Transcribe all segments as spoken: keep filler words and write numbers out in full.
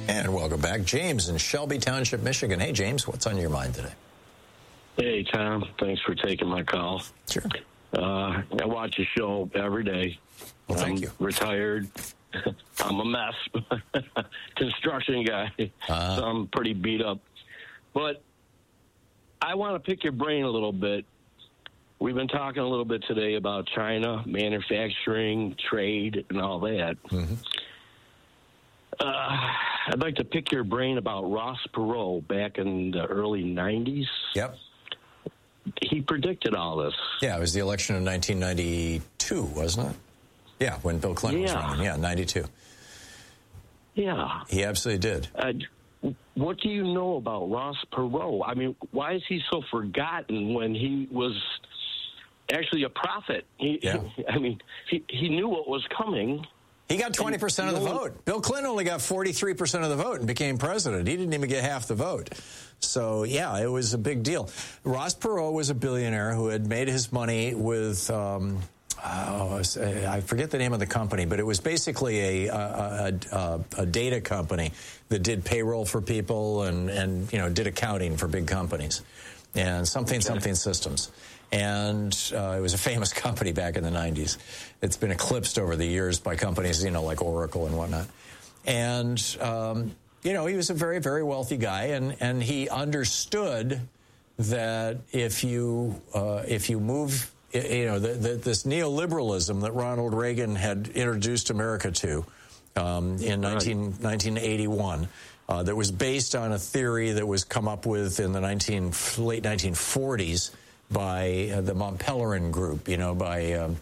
And welcome back. James in Shelby Township, Michigan. Hey, James, what's on your mind today? Hey, Tom. Thanks for taking my call. Sure. Uh, I watch your show every day. Well, thank I'm you. Retired. I'm a mess. Construction guy. Uh, so I'm pretty beat up. But I want to pick your brain a little bit. We've been talking a little bit today about China, manufacturing, trade, and all that. Mm-hmm. Uh, I'd like to pick your brain about Ross Perot back in the early nineties. Yep. He predicted all this. Yeah, it was the election in nineteen ninety-two, wasn't it? Yeah, when Bill Clinton yeah. was running. Yeah, ninety-two. Yeah. He absolutely did. Uh, what do you know about Ross Perot? I mean, why is he so forgotten when he was actually a prophet? He, yeah. he, I mean, he, he knew what was coming. He got twenty percent of the vote. Bill Clinton only got forty-three percent of the vote and became president. He didn't even get half the vote. So, yeah, it was a big deal. Ross Perot was a billionaire who had made his money with, um, oh, I forget the name of the company, but it was basically a, a, a, a data company that did payroll for people and, and, you know, did accounting for big companies and something, okay. something systems. And uh, it was a famous company back in the nineties. It's been eclipsed over the years by companies, you know, like Oracle and whatnot. And, um, you know, he was a very, very wealthy guy, and, and he understood that if you uh, if you move, you know, the, the, this neoliberalism that Ronald Reagan had introduced America to um, in nineteen, nineteen eighty-one, uh, that was based on a theory that was come up with in the nineteen, late nineteen forties by uh, the Mont Pelerin group, you know, by um,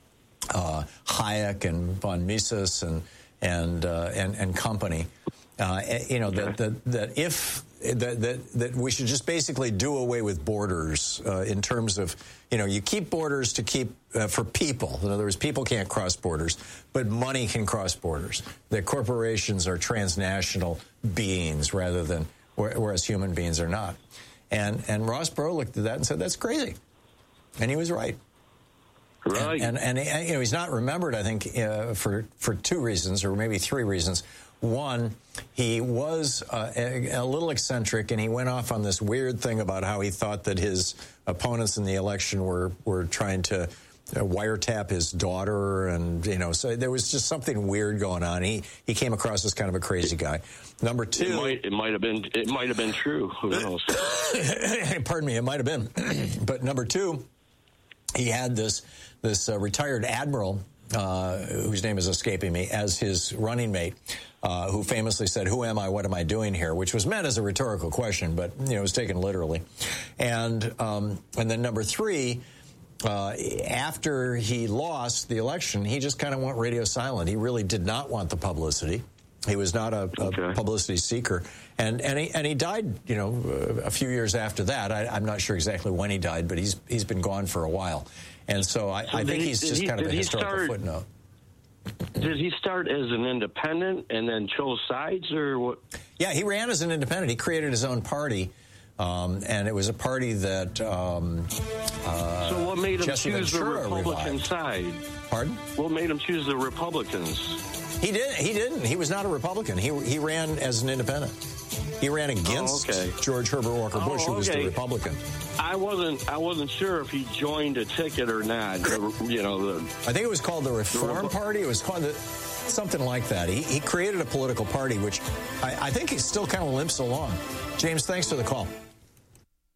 uh, Hayek and von Mises and and uh, and, and company. Uh, you know, that, that, that if that, that that we should just basically do away with borders uh, in terms of, you know, you keep borders to keep uh, for people. In other words, people can't cross borders, but money can cross borders. That corporations are transnational beings rather than whereas human beings are not. And and Ross Perot looked at that and said, that's crazy. And he was right. Right. And, and, and you know, he's not remembered, I think, uh, for, for two reasons, or maybe three reasons. One, he was uh, a, a little eccentric, and he went off on this weird thing about how he thought that his opponents in the election were, were trying to uh, wiretap his daughter, and, you know, so there was just something weird going on. He he came across as kind of a crazy guy. Number two, it might, it might have been it might have been true. Who knows? Pardon me, it might have been. But number two, he had this this uh, retired admiral, uh, whose name is escaping me, as his running mate, uh, who famously said, "Who am I? What am I doing here?" Which was meant as a rhetorical question, but you know, it was taken literally. And um, and then number three, uh, after he lost the election, he just kind of went radio silent. He really did not want the publicity. He was not a, a okay. publicity seeker, and and he and he died, you know, a few years after that. I, I'm not sure exactly when he died, but he's he's been gone for a while, and so I, so I think he, he's just he, kind of a historical start, footnote. Did he start as an independent and then chose sides, or what? Yeah, he ran as an independent. He created his own party, um, and it was a party that. Um, uh, so what made him Jesse choose Ventura the Republican revived. side? Pardon? What made him choose the Republicans? He did. He didn't. He was not a Republican. He he ran as an independent. He ran against oh, okay. George Herbert Walker Bush, oh, who was okay. the Republican. I wasn't. I wasn't sure if he joined a ticket or not. You know, the, I think it was called the Reform the, Party. It was called the, something like that. He he created a political party, which I, I think he still kind of limps along. James, thanks for the call.